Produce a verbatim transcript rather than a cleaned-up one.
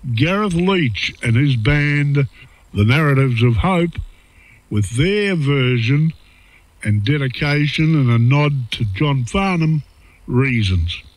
Gareth Leach and his band, The Narratives of Hope, with their version and dedication and a nod to John Farnham, Reasons.